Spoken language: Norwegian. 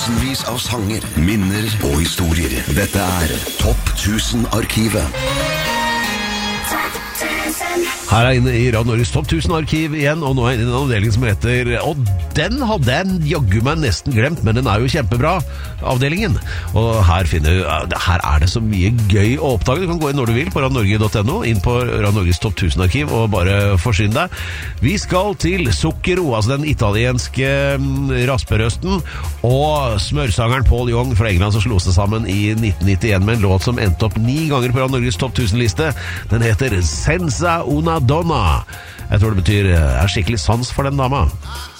Tusenvis av sanger, minner og historier. Dette Topp 1000-arkivet. Her inne i Radio Norges Topp 1000-arkiv igjen, og nå inne i en avdeling som heter, og den hadde jeg jaggu meg nesten glemt, men den jo kjempebra, avdelingen. Og her det så mye gøy å oppdage. Du kan gå inn når du vil på radionorge.no, inn på Radio Norges Topp 1000-arkiv, og bare forsyne deg. Vi skal til Zucchero, altså den italienske rasperøsten, og smørsangeren Paul Young fra England som slo seg sammen i 1991 med en låt som endte opp 9 ganger på Radio Norges Topp 1000-liste. Den heter Senza una Donna. Jeg tror det betyr skikkelig sans for den dama.